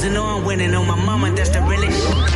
losing or I'm winning on my mama, that's the really.